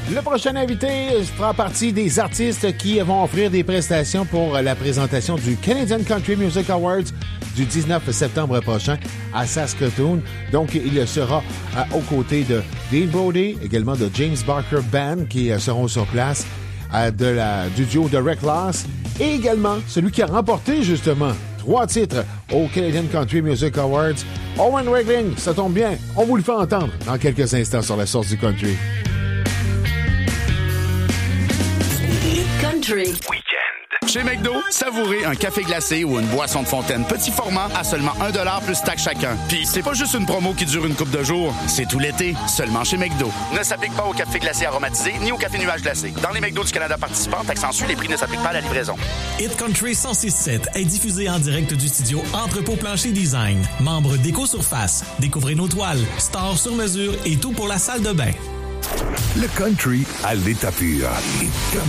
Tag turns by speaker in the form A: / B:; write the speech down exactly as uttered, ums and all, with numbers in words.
A: Le prochain invité fera partie des artistes qui vont offrir des prestations pour la présentation du Canadian Country Music Awards du dix-neuf septembre prochain à Saskatoon. Donc, il sera euh, aux côtés de Dean Brody, également de James Barker Band qui euh, seront sur place, euh, de la, du duo de Rick Ross et également celui qui a remporté justement trois titres au Canadian Country Music Awards, Owen Regling. Ça tombe bien, on vous le fait entendre dans quelques instants sur la source du country.
B: Country.
C: Chez McDo, savourez un café glacé ou une boisson de fontaine petit format à seulement un dollar plus taxe chacun. Puis c'est pas juste une promo qui dure une couple de jours, c'est tout l'été, seulement chez McDo. Ne s'applique pas au café glacé aromatisé ni au café nuage glacé. Dans les McDo du Canada participants, taxe en sus, les prix ne s'appliquent pas à la livraison.
D: Hit Country cent six sept est diffusé en direct du studio Entrepôt Plancher Design. Membre d'Éco-Surface. Découvrez nos toiles, stores sur mesure et tout pour la salle de bain.
E: Le country à l'état pur.